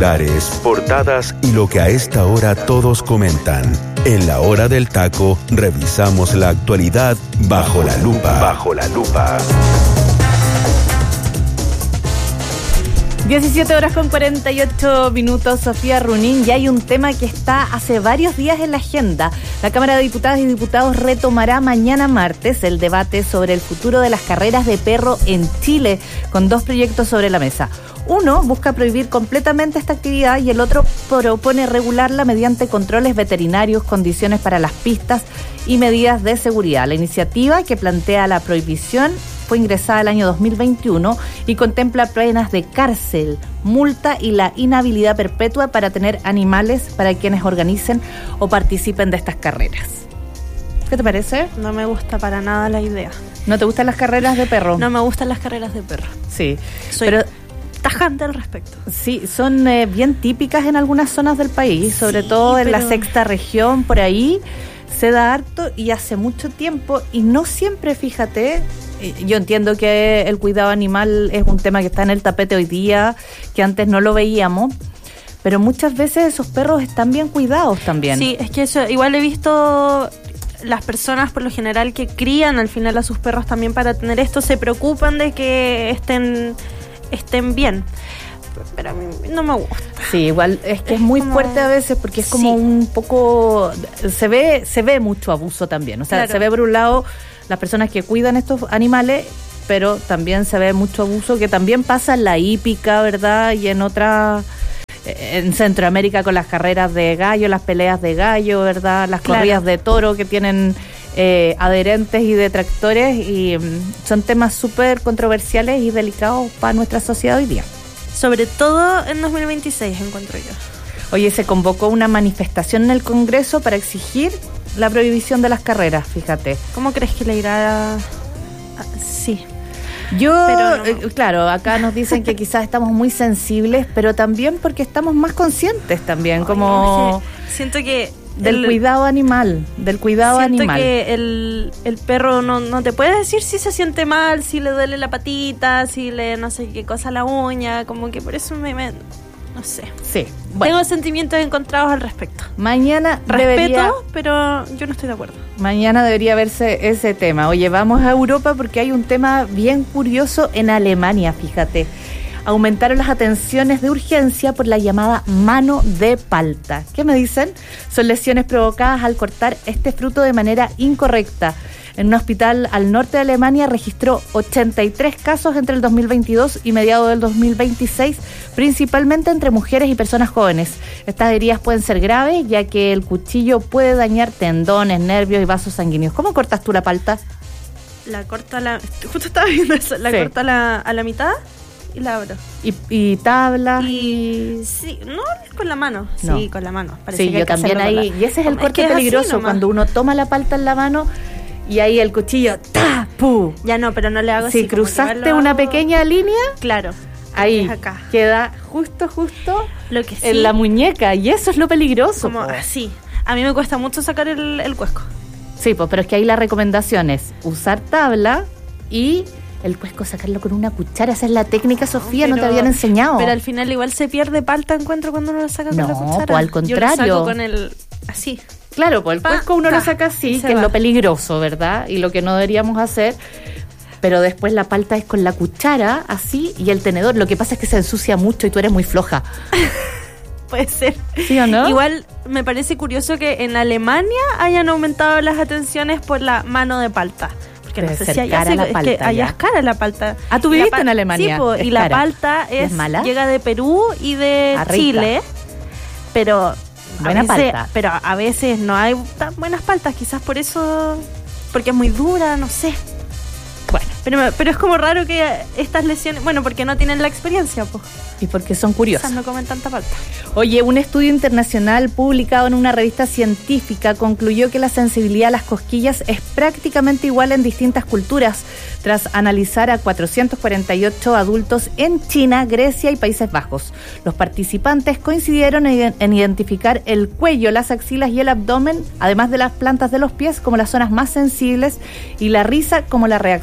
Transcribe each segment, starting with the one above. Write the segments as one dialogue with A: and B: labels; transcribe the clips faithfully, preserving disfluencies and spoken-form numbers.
A: titulares, portadas y lo que a esta hora todos comentan. En la hora del taco, revisamos la actualidad bajo la lupa. Bajo la lupa.
B: diecisiete horas con cuarenta y ocho minutos, Sofía Runín. Ya hay un tema que está hace varios días en la agenda. La Cámara de Diputadas y Diputados retomará mañana martes el debate sobre el futuro de las carreras de perro en Chile, con dos proyectos sobre la mesa. Uno busca prohibir completamente esta actividad y el otro propone regularla mediante controles veterinarios, condiciones para las pistas y medidas de seguridad. La iniciativa, que plantea la prohibición, fue ingresada el año dos mil veintiuno y contempla penas de cárcel, multa y la inhabilidad perpetua para tener animales para quienes organicen o participen de estas carreras. ¿Qué te parece?
C: No me gusta para nada la idea.
B: ¿No te gustan las carreras de perro?
C: No me gustan las carreras de perro.
B: Sí,
C: Soy pero tajante al respecto.
B: Sí, son eh, bien típicas en algunas zonas del país, sobre
C: sí,
B: todo en
C: pero...
B: la sexta región, por ahí se da harto y hace mucho tiempo, y no siempre, fíjate. Yo entiendo que el cuidado animal es un tema que está en el tapete hoy día, que antes no lo veíamos, pero muchas veces esos perros están bien cuidados también.
C: Sí, es que eso, igual he visto las personas por lo general que crían al final a sus perros también para tener esto, se preocupan de que estén, estén bien. Pero a mí no me gusta.
B: Sí, igual es que es, es muy como... fuerte a veces porque es como sí. un poco... Se ve, se ve mucho abuso también. O sea, claro. Se ve por un lado las personas que cuidan estos animales, pero también se ve mucho abuso que también pasa en la hípica, ¿verdad? Y en otras... En Centroamérica con las carreras de gallo, las peleas de gallo, ¿verdad? Las claro. corridas de toro que tienen eh, adherentes y detractores, y um, son temas súper controversiales y delicados para nuestra sociedad hoy día.
C: Sobre todo en dos mil veintiséis, encuentro yo.
B: Oye, se convocó una manifestación en el Congreso para exigir la prohibición de las carreras, fíjate.
C: ¿Cómo crees que le irá? A... Sí.
B: Yo, no. eh, claro, acá nos dicen que quizás estamos muy sensibles, pero también porque estamos más conscientes también, Ay, como...
C: No, sí. Siento que...
B: Del el, cuidado animal, del cuidado
C: siento
B: animal.
C: Siento que el, el perro no, no te puede decir si se siente mal, si le duele la patita, si le no sé qué cosa la uña, como que por eso me... me no sé.
B: Sí. Bueno.
C: Tengo sentimientos encontrados al respecto.
B: Mañana
C: Respeto,
B: debería,
C: pero yo no estoy de acuerdo.
B: Mañana debería verse ese tema. Oye, vamos a Europa porque hay un tema bien curioso en Alemania, fíjate. Aumentaron las atenciones de urgencia por la llamada mano de palta. ¿Qué me dicen? Son lesiones provocadas al cortar este fruto de manera incorrecta. En un hospital al norte de Alemania registró ochenta y tres casos entre el dos mil veintidós y mediados del dos mil veintiséis, principalmente entre mujeres y personas jóvenes. Estas heridas pueden ser graves, ya que el cuchillo puede dañar tendones, nervios y vasos sanguíneos. ¿Cómo cortas tú la palta?
C: La corto a la... Justo estaba viendo eso. La sí. corto a la, a la mitad y la abro.
B: ¿Y, y tablas?
C: Y... Sí, no con la mano.
B: No.
C: Sí, con la mano. Parece
B: sí,
C: que
B: yo también ahí... La... Y ese es el corte es peligroso, cuando uno toma la palta en la mano... Y ahí el cuchillo, ¡ta! ¡pu!
C: Ya no, pero no le hago
B: si
C: así.
B: Si cruzaste una pequeña línea,
C: claro,
B: ahí
C: acá.
B: Queda justo, justo
C: lo que sí,
B: en la muñeca. Y eso es lo peligroso.
C: Como así. A mí me cuesta mucho sacar el, el cuesco.
B: Sí, pues, pero es que ahí la recomendación es usar tabla y el cuesco sacarlo con una cuchara. Esa es la técnica, Sofía, pero, no te habían enseñado.
C: Pero al final igual se pierde palta, encuentro, cuando uno lo saca
B: no,
C: con la cuchara.
B: No, pues al contrario.
C: Yo lo saco con el... así.
B: Claro, pues el cuesco uno pa, lo saca así, que va. Es lo peligroso, ¿verdad? Y lo que no deberíamos hacer, pero después la palta es con la cuchara, así, y el tenedor. Lo que pasa es que se ensucia mucho y tú eres muy floja.
C: Puede ser.
B: ¿Sí o no?
C: Igual me parece curioso que en Alemania hayan aumentado las atenciones por la mano de palta. Porque
B: Debe
C: no sé si allá,
B: se,
C: la
B: palta,
C: es que allá es cara la palta.
B: Ah, ¿tú viviste
C: pa-
B: en Alemania?
C: Sí, po, y la palta es,
B: ¿Es mala?
C: Llega de Perú y de
B: Arrita.
C: Chile, pero...
B: Buena
C: a veces,
B: palta.
C: Pero a veces no hay tan buenas paltas, quizás por eso, porque es muy dura, no sé. Bueno, pero, pero es como raro que estas lesiones, bueno, porque no tienen la experiencia, pues.
B: Y porque son curiosos.
C: Quizás no comen tanta palta.
B: Oye, un estudio internacional publicado en una revista científica concluyó que la sensibilidad a las cosquillas es prácticamente igual en distintas culturas, tras analizar a cuatrocientos cuarenta y ocho adultos en China, Grecia y Países Bajos. Los participantes coincidieron en identificar el cuello, las axilas y el abdomen, además de las plantas de los pies, como las zonas más sensibles, y la risa como la reacción principal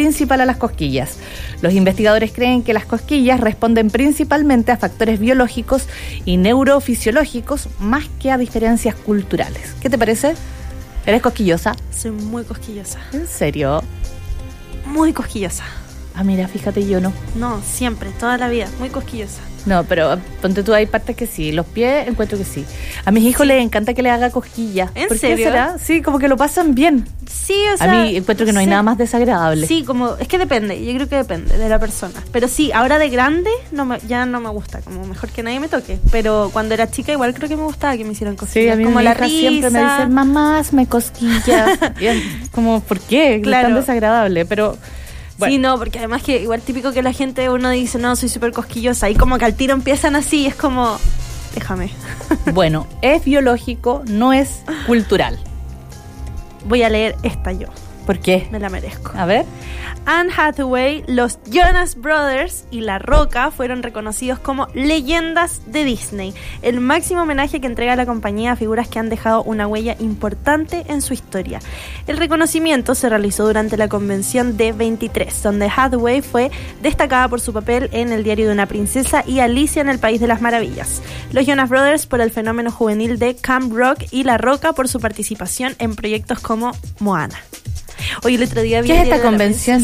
B: principal a las cosquillas. Los investigadores creen que las cosquillas responden principalmente a factores biológicos y neurofisiológicos más que a diferencias culturales. ¿Qué te parece? ¿Eres cosquillosa?
C: Soy muy cosquillosa.
B: ¿En serio?
C: Muy cosquillosa.
B: Ah, mira, fíjate, yo no.
C: No, siempre, toda la vida, muy cosquillosa.
B: No, pero ponte tú, hay partes que sí. Los pies encuentro que sí. A mis hijos sí. les encanta que le haga cosquillas.
C: ¿En
B: ¿Por
C: serio?
B: qué será? Sí, como que lo pasan bien.
C: Sí, o sea...
B: A mí encuentro que no hay
C: sí.
B: nada más desagradable.
C: Sí, como... Es que depende, yo creo que depende de la persona. Pero sí, ahora de grande no me, ya no me gusta, como mejor que nadie me toque. Pero cuando era chica igual creo que me gustaba que me hicieran cosquillas.
B: Sí, a mí
C: como
B: mi
C: la
B: hija
C: risa.
B: siempre me dicen, mamá, me cosquillas. Y es como, ¿por qué?
C: Claro.
B: Es tan desagradable, pero... Bueno.
C: Sí, no, porque además que igual típico que la gente, uno dice, no, soy súper cosquillosa, y como que al tiro empiezan así, es como, déjame.
B: Bueno, es biológico, no es cultural.
C: Voy a leer esta yo.
B: ¿Por qué?
C: Me la merezco.
B: A ver.
C: Anne Hathaway, los Jonas Brothers y La Roca fueron reconocidos como leyendas de Disney, el máximo homenaje que entrega la compañía a figuras que han dejado una huella importante en su historia. El reconocimiento se realizó durante la convención D veintitrés, donde Hathaway fue destacada por su papel en El diario de una princesa y Alicia en el País de las Maravillas. Los Jonas Brothers por el fenómeno juvenil de Camp Rock y La Roca por su participación en proyectos como Moana. Hoy el otro día vi
B: ¿Qué es esta convención?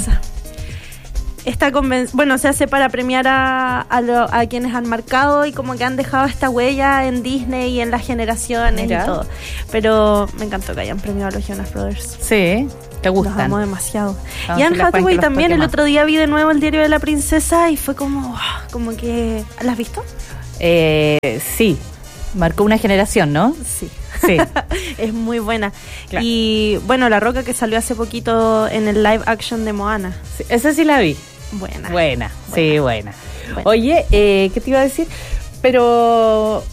C: Esta convención, bueno, se hace para premiar a, a, lo, a quienes han marcado y como que han dejado esta huella en Disney y en las generaciones. Mira. Y todo. Pero me encantó que hayan premiado a los Jonas Brothers.
B: Sí, te gustan.
C: Los amo demasiado.
B: No,
C: y Anne Hathaway también, el
B: más.
C: otro día vi de nuevo El diario de la princesa y fue como, como que... ¿La has visto?
B: Eh, sí, marcó una generación, ¿no?
C: Sí.
B: Sí.
C: Es muy buena.
B: Claro.
C: Y bueno, La Roca que salió hace poquito en el live action de Moana.
B: Sí, esa sí la vi.
C: Buena.
B: Buena,
C: buena.
B: sí, buena.
C: buena.
B: Oye, eh, ¿qué te iba a decir? Pero...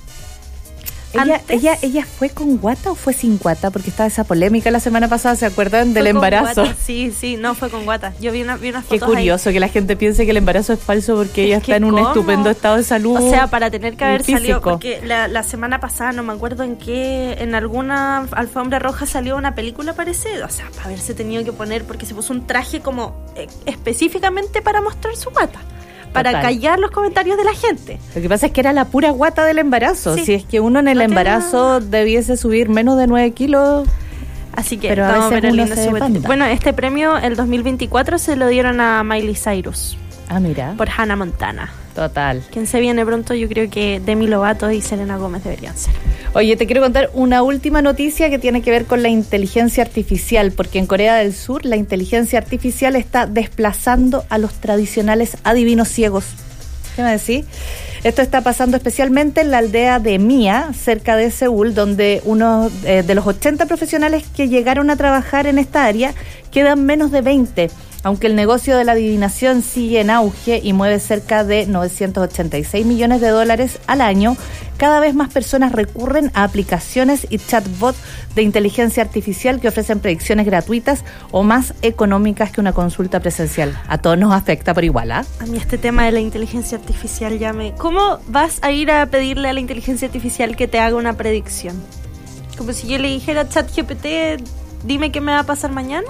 B: Ella,
C: Antes,
B: ella, ¿Ella fue con guata o fue sin guata? Porque estaba esa polémica la semana pasada, ¿se acuerdan? Del embarazo.
C: Guata. Sí, sí, no, fue con guata. Yo vi, una, vi unas
B: Qué
C: fotos
B: curioso
C: ahí.
B: que la gente piense que el embarazo es falso porque ella está en un
C: ¿cómo?
B: estupendo estado de salud.
C: O sea, para tener que haber
B: físico.
C: salido, porque la, la semana pasada, no me acuerdo en qué, en alguna alfombra roja salió una película, parece. O sea, para haberse tenido que poner, porque se puso un traje como eh, específicamente para mostrar su guata. Para Total. callar los comentarios de la gente.
B: Lo que pasa es que era la pura guata del embarazo.
C: Sí.
B: Si es que uno en el
C: no
B: embarazo
C: queda...
B: debiese subir menos de nueve kilos.
C: Así que,
B: pero
C: no,
B: a veces
C: pero
B: uno
C: lindo
B: se
C: su
B: banda.
C: Bueno, este premio, el dos mil veinticuatro, se lo dieron a Miley Cyrus.
B: Ah, mira.
C: Por Hannah Montana.
B: Total.
C: Quien se viene pronto, yo creo que Demi Lovato y Selena Gómez deberían ser.
B: Oye, te quiero contar una última noticia que tiene que ver con la inteligencia artificial, porque en Corea del Sur la inteligencia artificial está desplazando a los tradicionales adivinos ciegos. ¿Qué me decís? Esto está pasando especialmente en la aldea de Mia, cerca de Seúl, donde uno eh, de los ochenta profesionales que llegaron a trabajar en esta área quedan menos de veinte. Aunque el negocio de la adivinación sigue en auge y mueve cerca de novecientos ochenta y seis millones de dólares al año, cada vez más personas recurren a aplicaciones y chatbots de inteligencia artificial que ofrecen predicciones gratuitas o más económicas que una consulta presencial. A todos nos afecta por igual, ¿ah?
C: A mí este tema de la inteligencia artificial ya me... ¿Cómo vas a ir a pedirle a la inteligencia artificial que te haga una predicción? Como si yo le dijera a ChatGPT, dime qué me va a pasar mañana.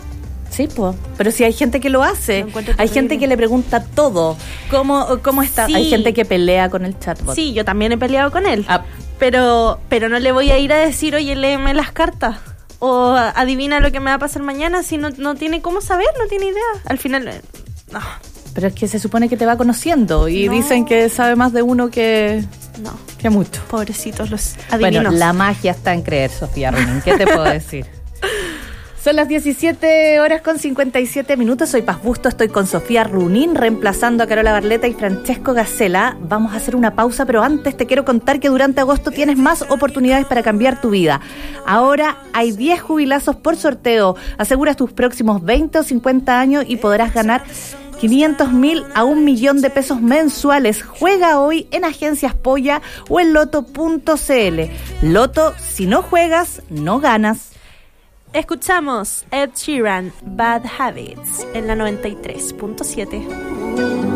B: Sí, pues. Pero si hay gente que lo hace. Lo hay gente que le pregunta todo. ¿Cómo, cómo está? Sí. Hay gente que pelea con el chatbot.
C: Sí, yo también he peleado con él.
B: Ah.
C: Pero, pero no le voy a ir a decir, oye, léeme las cartas. O adivina lo que me va a pasar mañana si no, no tiene cómo saber, no tiene idea. Al final, no.
B: Pero es que se supone que te va conociendo y no. Dicen que sabe más de uno que...
C: No.
B: Que mucho.
C: Pobrecitos los adivinos.
B: Bueno, la magia está en creer, Sofía Runin. ¿Qué te puedo decir? Son las diecisiete horas con cincuenta y siete minutos. Soy Paz Busto, estoy con Sofía Runin, reemplazando a Carola Barleta y Francesco Gacela. Vamos a hacer una pausa, pero antes te quiero contar que durante agosto tienes más oportunidades para cambiar tu vida. Ahora hay diez jubilazos por sorteo. Aseguras tus próximos veinte o cincuenta años y podrás ganar quinientos mil a un millón de pesos mensuales. Juega hoy en Agencias Polla o en loto punto c l. Loto, si no juegas, no ganas.
C: Escuchamos Ed Sheeran, Bad Habits, en la noventa y tres punto siete.